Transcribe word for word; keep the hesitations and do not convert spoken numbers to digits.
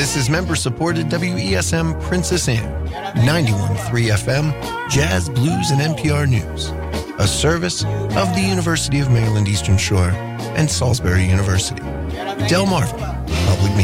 This is member-supported W E S M Princess Anne, ninety-one point three F M, Jazz, Blues, and N P R News, a service of the University of Maryland Eastern Shore and Salisbury University. Del Marvin, Public Media.